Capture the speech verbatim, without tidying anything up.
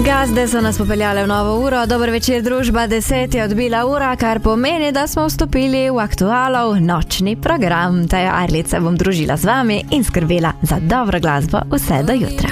Gazde so nas popeljale v novo uro, dober večer družba, deset je odbila ura, kar pomeni, da smo vstopili v Aktualov nočni program. Taja Arlica bom družila z vami in skrbela za dobro glasbo vse do jutra.